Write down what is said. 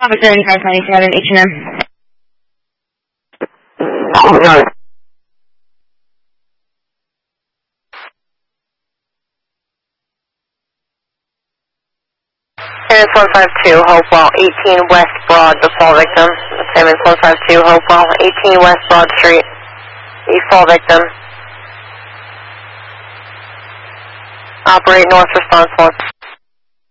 Officer 8597, H&M. Oh, no. Simmons 152, Hopewell, 18 West Broad, the fall victim. Simmons 152, Hopewell, 18 West Broad Street, the fall victim. Operate north response 1.